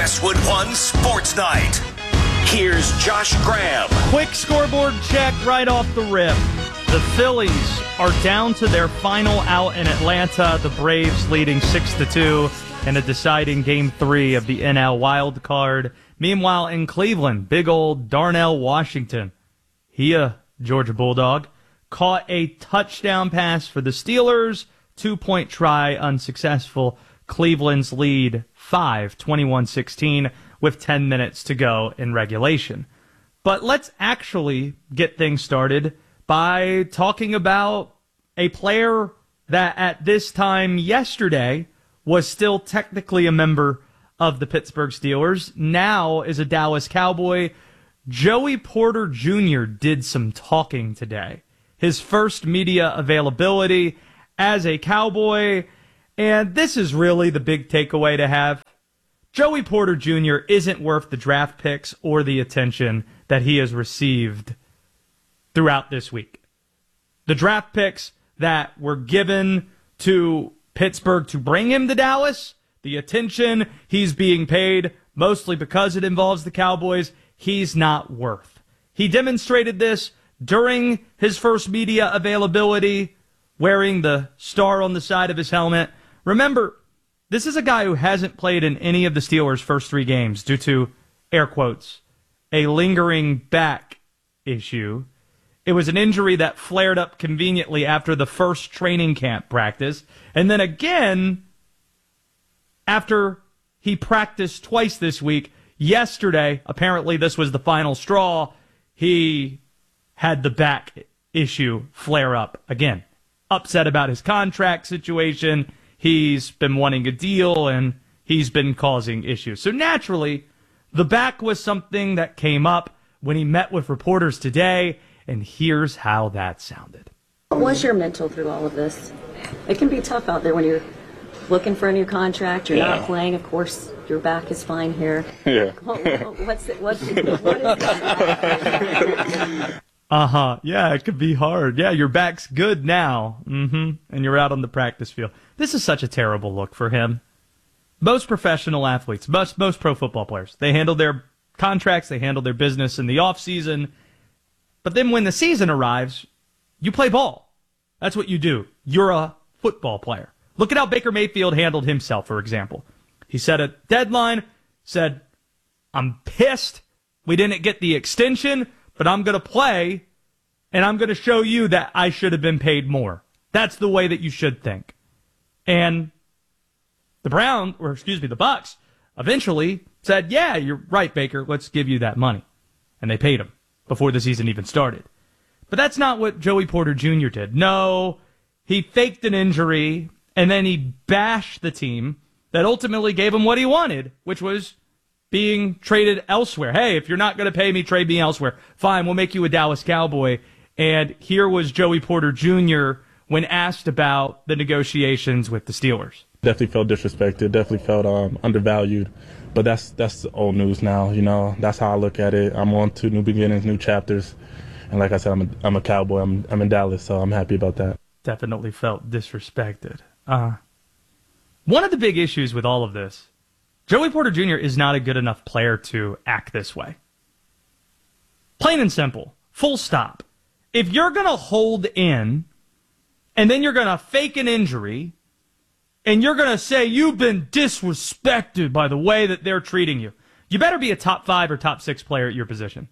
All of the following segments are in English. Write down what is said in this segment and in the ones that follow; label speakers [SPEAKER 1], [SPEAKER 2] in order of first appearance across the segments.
[SPEAKER 1] Westwood One Sports Night. Here's Josh Graham.
[SPEAKER 2] Quick scoreboard check right off the rip. The Phillies are down to their final out in Atlanta. The Braves leading 6-2 in a deciding Game 3 of the NL Wild Card. Meanwhile, in Cleveland, big old Darnell Washington, he a Georgia Bulldog, caught a touchdown pass for the Steelers. 2-point try unsuccessful. Cleveland's lead 21-16 with 10 minutes to go in regulation. But let's actually get things started by talking about a player that at this time yesterday was still technically a member of the Pittsburgh Steelers, now is a Dallas Cowboy. Joey Porter Jr. did some talking today. His first media availability as a Cowboy, and this is really the big takeaway to have. Joey Porter Jr. isn't worth the draft picks or the attention that he has received throughout this week. The draft picks that were given to Pittsburgh to bring him to Dallas, the attention he's being paid, mostly because it involves the Cowboys, he's not worth. He demonstrated this during his first media availability, wearing the star on the side of his helmet. Remember, this is a guy who hasn't played in any of the Steelers' first 3 games due to, air quotes, a lingering back issue. It was an injury that flared up conveniently after the first training camp practice, and then again after he practiced twice this week. Yesterday, apparently this was the final straw, he had the back issue flare up again. Upset about his contract situation. He's been wanting a deal, and he's been causing issues. So naturally, the back was something that came up when he met with reporters today, and here's how that sounded.
[SPEAKER 3] What was your mental through all of this? It can be tough out there when you're looking for a new contract, you're not playing, of course, your back is fine here.
[SPEAKER 4] Yeah.
[SPEAKER 3] What is that?
[SPEAKER 2] Yeah, it could be hard. Yeah, your back's good now. And you're out on the practice field. This is such a terrible look for him. Most professional athletes, most pro football players, they handle their contracts, they handle their business in the offseason. But then when the season arrives, you play ball. That's what you do. You're a football player. Look at how Baker Mayfield handled himself, for example. He set a deadline, said, I'm pissed we didn't get the extension, but I'm going to play, and I'm going to show you that I should have been paid more. That's the way that you should think. And the Bucs eventually said, yeah, you're right, Baker, let's give you that money. And they paid him before the season even started. But that's not what Joey Porter Jr. did. No, he faked an injury, and then he bashed the team that ultimately gave him what he wanted, which was being traded elsewhere. Hey, if you're not going to pay me, trade me elsewhere. Fine, we'll make you a Dallas Cowboy. And here was Joey Porter Jr. when asked about the negotiations with the Steelers.
[SPEAKER 4] Definitely felt disrespected, definitely felt undervalued. But that's old news now, you know. That's how I look at it. I'm on to new beginnings, new chapters. And like I said, I'm a Cowboy. I'm in Dallas, so I'm happy about that.
[SPEAKER 2] Definitely felt disrespected. One of the big issues with all of this, Joey Porter Jr. is not a good enough player to act this way. Plain and simple. Full stop. If you're going to hold in, and then you're going to fake an injury, and you're going to say you've been disrespected by the way that they're treating you, you better be a top 5 or top 6 player at your position.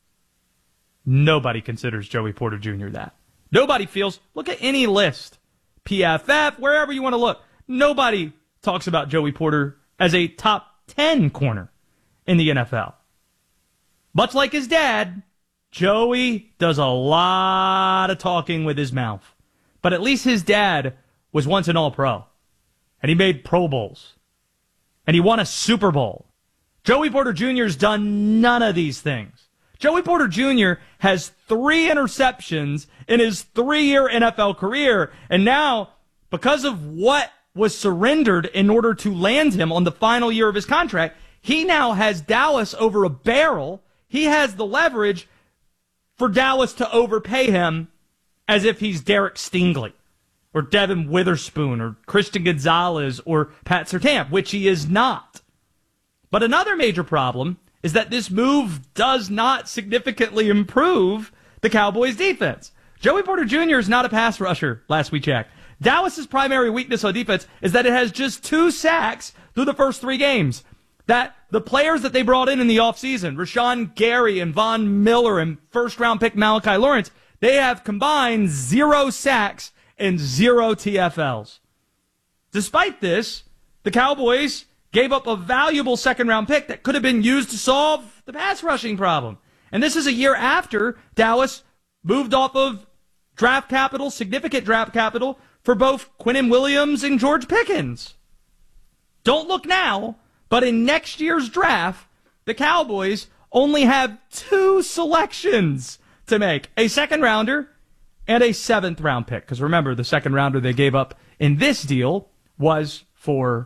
[SPEAKER 2] Nobody considers Joey Porter Jr. that. Nobody feels, look at any list, PFF, wherever you want to look, nobody talks about Joey Porter as a top 10 corner in the NFL. Much like his dad, Joey does a lot of talking with his mouth. But at least his dad was once an All-Pro. And he made Pro Bowls. And he won a Super Bowl. Joey Porter Jr.'s done none of these things. Joey Porter Jr. has 3 interceptions in his 3-year NFL career. And now, because of what was surrendered in order to land him on the final year of his contract, he now has Dallas over a barrel. He has the leverage for Dallas to overpay him as if he's Derek Stingley or Devin Witherspoon or Christian Gonzalez or Pat Surtain, which he is not. But another major problem is that this move does not significantly improve the Cowboys' defense. Joey Porter Jr. is not a pass rusher, last we checked. Dallas's primary weakness on defense is that it has just 2 sacks through the first 3 games. That the players that they brought in the offseason, Rashawn Gary and Von Miller and first-round pick Malachi Lawrence, they have combined 0 sacks and 0 TFLs. Despite this, the Cowboys gave up a valuable second-round pick that could have been used to solve the pass rushing problem. And this is a year after Dallas moved off of draft capital, significant draft capital, for both Quinnen Williams and George Pickens. Don't look now, but in next year's draft, the Cowboys only have 2 selections to make. A second-rounder and a 7th-round pick. Because remember, the second-rounder they gave up in this deal was for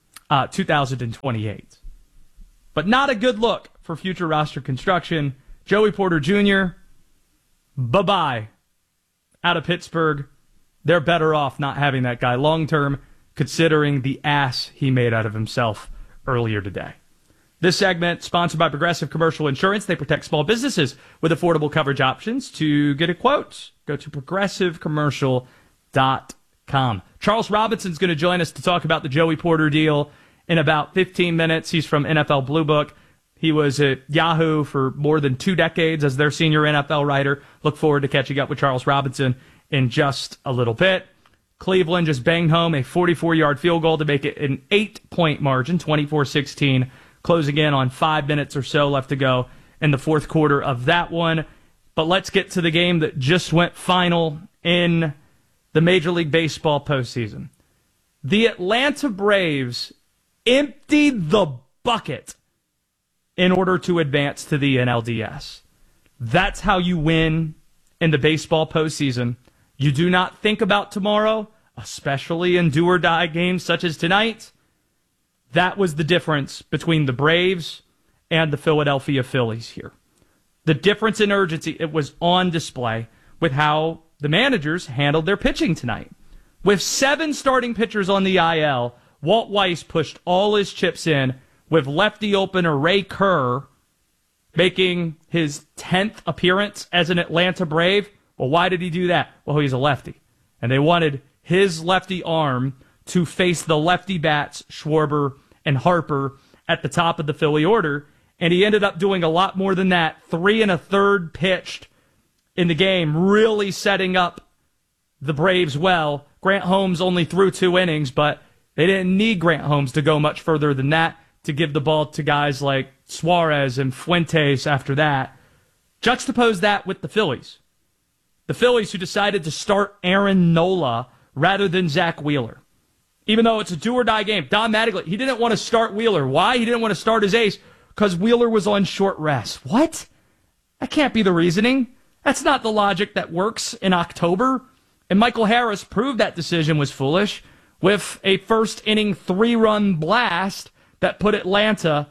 [SPEAKER 2] 2028. But not a good look for future roster construction. Joey Porter Jr., bye-bye. Out of Pittsburgh. They're better off not having that guy long-term, considering the ass he made out of himself earlier today. This segment sponsored by Progressive Commercial Insurance. They protect small businesses with affordable coverage options. To get a quote, go to progressivecommercial.com. Charles Robinson's going to join us to talk about the Joey Porter deal in about 15 minutes. He's from NFL Blue Book. He was at Yahoo for more than 2 decades as their senior NFL writer. Look forward to catching up with Charles Robinson in just a little bit. Cleveland just banged home a 44-yard field goal to make it an 8-point margin, 24-16, closing in on 5 minutes or so left to go in the fourth quarter of that one. But let's get to the game that just went final in the Major League Baseball postseason. The Atlanta Braves emptied the bucket in order to advance to the NLDS. That's how you win in the baseball postseason. You do not think about tomorrow, especially in do-or-die games such as tonight. That was the difference between the Braves and the Philadelphia Phillies here. The difference in urgency, it was on display with how the managers handled their pitching tonight. With 7 starting pitchers on the IL, Walt Weiss pushed all his chips in with lefty opener Ray Kerr making his 10th appearance as an Atlanta Brave. Well, why did he do that? Well, he's a lefty. And they wanted his lefty arm to face the lefty bats, Schwarber and Harper, at the top of the Philly order. And he ended up doing a lot more than that. 3 1/3 pitched in the game, really setting up the Braves well. Grant Holmes only threw 2 innings, but they didn't need Grant Holmes to go much further than that to give the ball to guys like Suarez and Fuentes after that. Juxtapose that with the Phillies. The Phillies who decided to start Aaron Nola rather than Zach Wheeler. Even though it's a do-or-die game, Don Mattingly, he didn't want to start Wheeler. Why? He didn't want to start his ace because Wheeler was on short rest. What? That can't be the reasoning. That's not the logic that works in October. And Michael Harris proved that decision was foolish with a first-inning 3-run blast that put Atlanta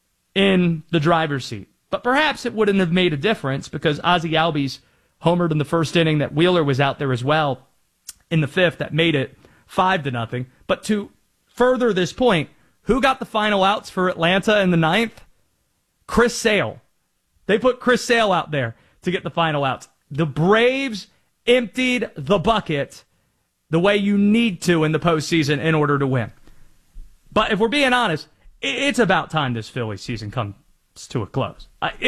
[SPEAKER 2] in the driver's seat. But perhaps it wouldn't have made a difference because Ozzie Albies homered in the first inning that Wheeler was out there as well in the 5th. That made it 5-0. But to further this point, who got the final outs for Atlanta in the 9th? Chris Sale. They put Chris Sale out there to get the final outs. The Braves emptied the bucket the way you need to in the postseason in order to win. But if we're being honest, it's about time this Phillies season comes to a close.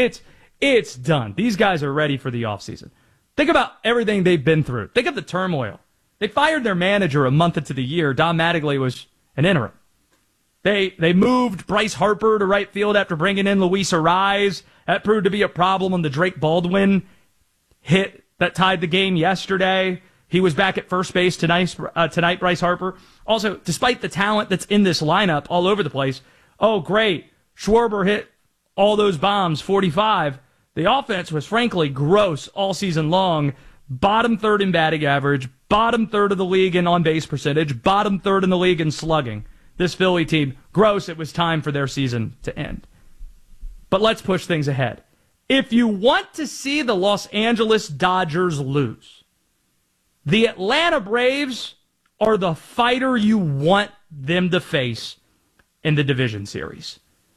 [SPEAKER 2] It's done. These guys are ready for the offseason. Think about everything they've been through. Think of the turmoil. They fired their manager a month into the year. Don Mattingly was an interim. They moved Bryce Harper to right field after bringing in Luis Arraez. That proved to be a problem on the Drake Baldwin hit that tied the game yesterday. He was back at first base tonight, Bryce Harper. Also, despite the talent that's in this lineup all over the place, oh, great, Schwarber hit all those bombs, 45. The offense was frankly gross all season long. Bottom 3rd in batting average, bottom 3rd of the league in on-base percentage, bottom 3rd in the league in slugging. This Philly team, gross, it was time for their season to end. But let's push things ahead. If you want to see the Los Angeles Dodgers lose, the Atlanta Braves are the fighter you want them to face in the division series.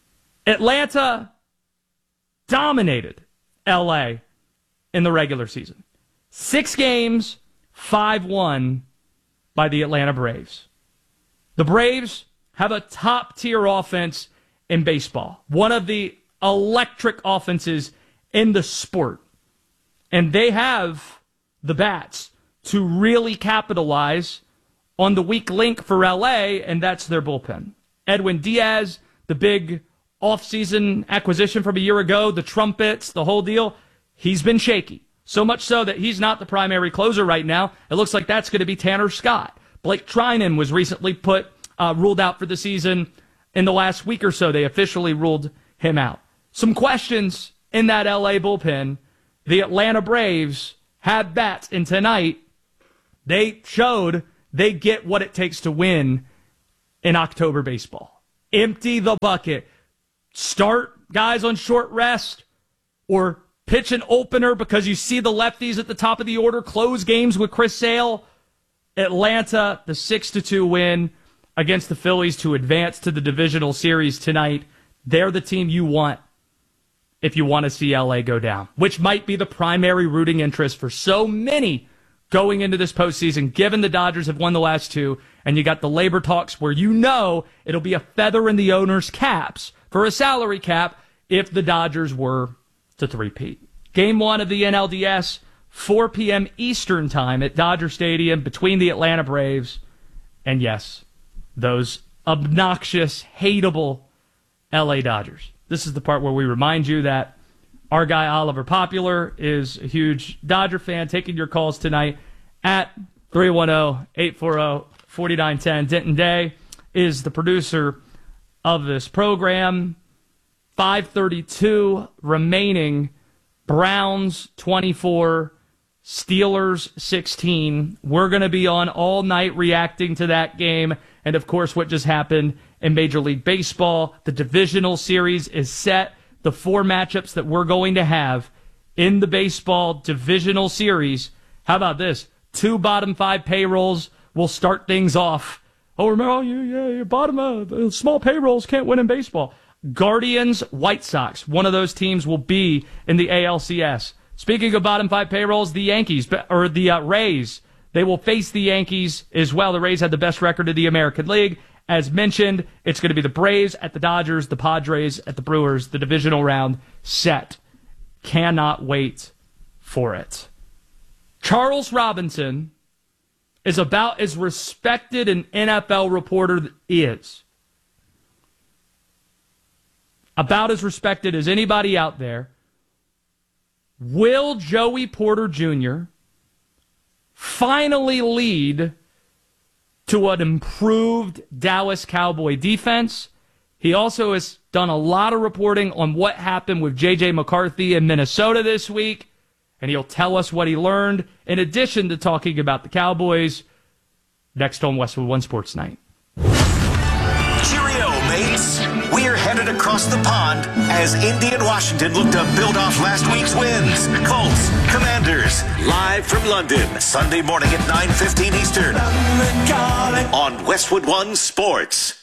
[SPEAKER 2] Atlanta dominated LA in the regular season. 6 games, 5-1 by the Atlanta Braves. The Braves have a top-tier offense in baseball, one of the electric offenses in the sport. And they have the bats to really capitalize on the weak link for LA, and that's their bullpen. Edwin Diaz, the big offseason acquisition from a year ago, the trumpets, the whole deal, he's been shaky. So much so that he's not the primary closer right now. It looks like that's going to be Tanner Scott. Blake Trinan was recently ruled out for the season. In the last week or so, they officially ruled him out. Some questions in that LA bullpen. The Atlanta Braves have bats, and tonight they showed they get what it takes to win in October baseball. Empty the bucket. Start guys on short rest or pitch an opener because you see the lefties at the top of the order. Close games with Chris Sale. Atlanta, the 6-2 win against the Phillies to advance to the divisional series tonight. They're the team you want if you want to see LA go down, which might be the primary rooting interest for so many going into this postseason, given the Dodgers have won the last 2, and you got the labor talks where you know it'll be a feather in the owner's caps for a salary cap if the Dodgers were to three-peat. Game 1 of the NLDS, 4 p.m. Eastern time at Dodger Stadium between the Atlanta Braves and, yes, those obnoxious, hateable LA Dodgers. This is the part where we remind you that our guy Oliver Popular is a huge Dodger fan. Taking your calls tonight at 310-840-4910. Denton Day is the producer of this program. 5:32 remaining. Browns 24, Steelers 16. We're going to be on all night reacting to that game. And, of course, what just happened in Major League Baseball. The divisional series is set. The 4 matchups that we're going to have in the baseball divisional series. How about this? 2 bottom 5 payrolls will start things off. Oh, remember, your bottom small payrolls can't win in baseball. Guardians, White Sox. One of those teams will be in the ALCS. Speaking of bottom 5 payrolls, the Yankees, or the Rays, they will face the Yankees as well. The Rays had the best record of the American League. As mentioned, it's going to be the Braves at the Dodgers, the Padres at the Brewers, the divisional round set. Cannot wait for it. Charles Robinson is about as respected an NFL reporter is. About as respected as anybody out there. Will Joey Porter Jr. finally lead to an improved Dallas Cowboy defense? He also has done a lot of reporting on what happened with J.J. McCarthy in Minnesota this week, and he'll tell us what he learned, in addition to talking about the Cowboys, next on Westwood One Sports Night.
[SPEAKER 1] Cheerio, mates. We're headed across the pond as Indy and Washington look to build off last week's wins. Colts, Commanders, live from London, Sunday morning at 9:15 Eastern on Westwood One Sports.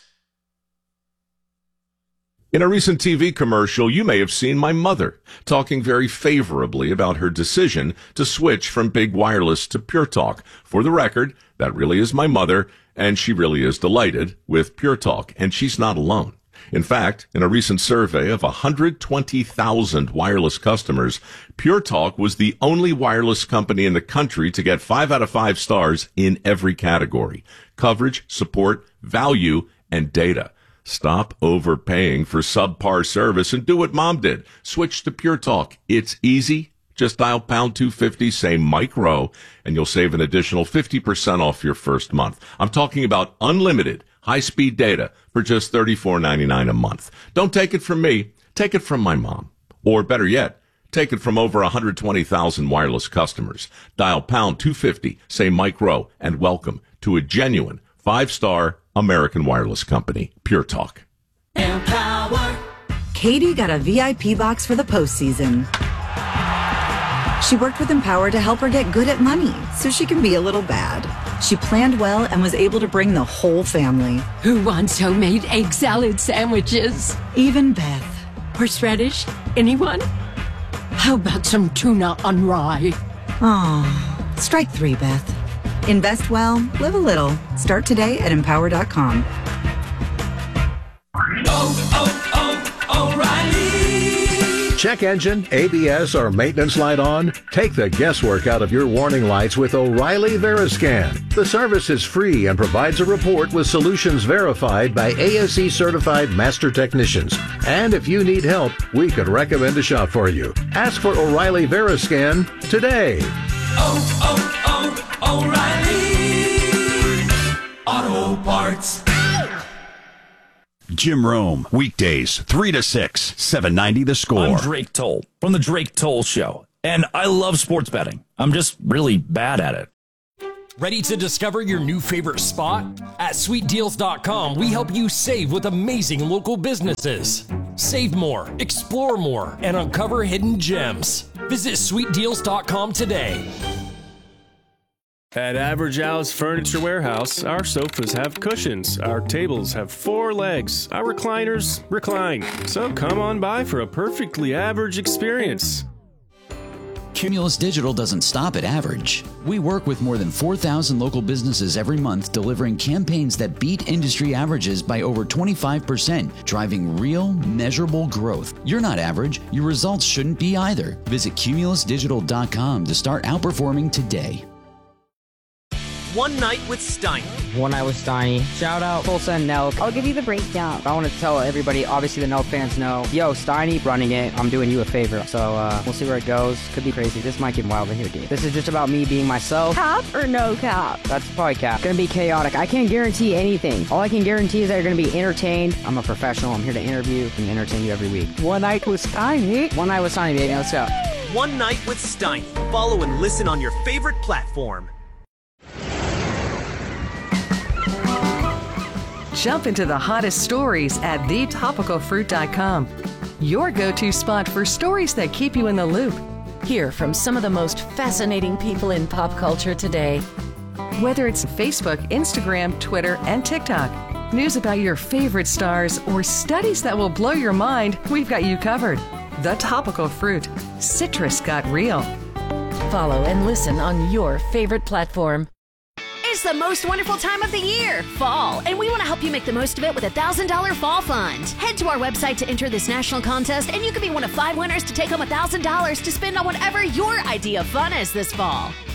[SPEAKER 5] In a recent TV commercial, you may have seen my mother talking very favorably about her decision to switch from big wireless to Pure Talk. For the record, that really is my mother, and she really is delighted with Pure Talk, and she's not alone. In fact, in a recent survey of 120,000 wireless customers, Pure Talk was the only wireless company in the country to get 5 out of 5 stars in every category: coverage, support, value, and data. Stop overpaying for subpar service and do what Mom did. Switch to Pure Talk. It's easy. Just dial pound 250, say Mike Rowe, and you'll save an additional 50% off your first month. I'm talking about unlimited high-speed data for just $34.99 a month. Don't take it from me. Take it from my mom. Or better yet, take it from over 120,000 wireless customers. Dial pound 250, say Mike Rowe, and welcome to a genuine 5-star American wireless company, Pure Talk.
[SPEAKER 6] Empower. Katie got a VIP box for the postseason. She worked with Empower to help her get good at money so she can be a little bad. She planned well and was able to bring the whole family.
[SPEAKER 7] Who wants homemade egg salad sandwiches?
[SPEAKER 6] Even Beth.
[SPEAKER 7] Horseradish? Anyone? How about some tuna on rye?
[SPEAKER 6] Aw, strike 3, Beth. Invest well, live a little. Start today at Empower.com.
[SPEAKER 8] O'Reilly! Check engine, ABS, or maintenance light on? Take the guesswork out of your warning lights with O'Reilly Veriscan. The service is free and provides a report with solutions verified by ASE certified master technicians. And if you need help, we could recommend a shop for you. Ask for O'Reilly Veriscan today.
[SPEAKER 9] O'Reilly Auto Parts.
[SPEAKER 10] Jim Rome, weekdays, 3 to 6, 790 The Score.
[SPEAKER 11] I'm Drake Toll from The Drake Toll Show, and I love sports betting. I'm just really bad at it.
[SPEAKER 12] Ready to discover your new favorite spot? At SweetDeals.com, we help you save with amazing local businesses. Save more, explore more, and uncover hidden gems. Visit SweetDeals.com today.
[SPEAKER 13] At Average Al's Furniture Warehouse, our sofas have cushions, our tables have 4 legs, our recliners recline. So come on by for a perfectly average experience.
[SPEAKER 14] Cumulus Digital doesn't stop at average. We work with more than 4,000 local businesses every month, delivering campaigns that beat industry averages by over 25%, driving real, measurable growth. You're not average. Your results shouldn't be either. Visit cumulusdigital.com to start outperforming today.
[SPEAKER 15] One Night with Steiny.
[SPEAKER 16] One Night with Steiny. Shout out Tulsa and Nelk.
[SPEAKER 17] I'll give you the breakdown.
[SPEAKER 16] I want to tell everybody, obviously the Nelk fans know, yo, Steiny running it, I'm doing you a favor. So we'll see where it goes. Could be crazy. This might get wild in here, dude. This is just about me being myself.
[SPEAKER 17] Cap or no cap?
[SPEAKER 16] That's probably cap. It's gonna be chaotic. I can't guarantee anything. All I can guarantee is that you're gonna be entertained. I'm a professional. I'm here to interview and entertain you every week.
[SPEAKER 17] One Night with Steiny.
[SPEAKER 16] One Night with Steiny, baby. Let's go.
[SPEAKER 15] One Night with Steiny. Follow and listen on your favorite platform.
[SPEAKER 18] Jump into the hottest stories at thetopicalfruit.com. Your go-to spot for stories that keep you in the loop.
[SPEAKER 7] Hear from some of the most fascinating people in pop culture today.
[SPEAKER 18] Whether it's Facebook, Instagram, Twitter, and TikTok, news about your favorite stars, or studies that will blow your mind, we've got you covered. The Topical Fruit. Citrus got real.
[SPEAKER 7] Follow and listen on your favorite platform.
[SPEAKER 19] It's the most wonderful time of the year, fall, and we want to help you make the most of it with a $1,000 fall fund. Head to our website to enter this national contest, and you could be one of 5 winners to take home $1,000 to spend on whatever your idea of fun is this fall.